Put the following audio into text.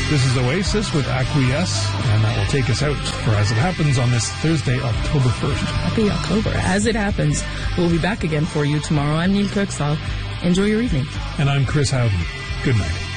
This is Oasis with Acquiesce, and that will take us out for As It Happens on this Thursday, October 1st. Happy October. As It Happens. We'll be back again for you tomorrow. I'm Neil Kirksall. Enjoy your evening. And I'm Chris Howden. Good night.